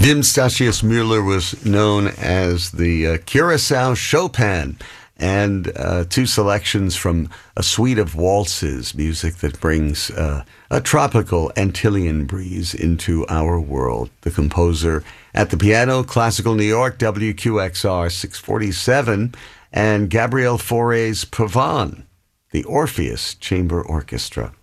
Wim Statius Müller was known as the Curacao Chopin, and two selections from a suite of waltzes, music that brings a tropical Antillean breeze into our world. The composer at the piano, Classical New York, WQXR 647, and Gabriel Fauré's Pavane, the Orpheus Chamber Orchestra.